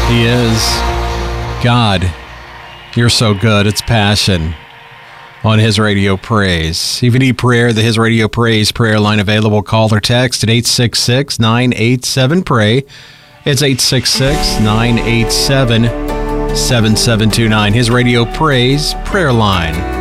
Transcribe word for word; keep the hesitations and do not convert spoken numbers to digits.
He is. God, you're so good. It's Passion on His Radio Praise. If you need prayer, the His Radio Praise prayer line available. Call or text at eight six six, nine eight seven, pray. It's eight six six, nine eight seven, seven seven two nine. His Radio Praise prayer line.